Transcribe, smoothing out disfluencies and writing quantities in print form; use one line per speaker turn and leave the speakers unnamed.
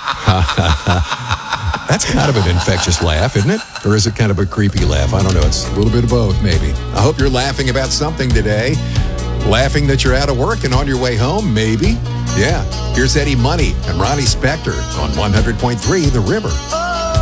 That's kind of an infectious laugh, isn't it? Or is it kind of a creepy laugh? I don't know. It's a little bit of both, maybe. I hope you're laughing about something today. Laughing that you're out of work and on your way home, maybe. Yeah. Here's Eddie Money and Ronnie Spector on 100.3 The River.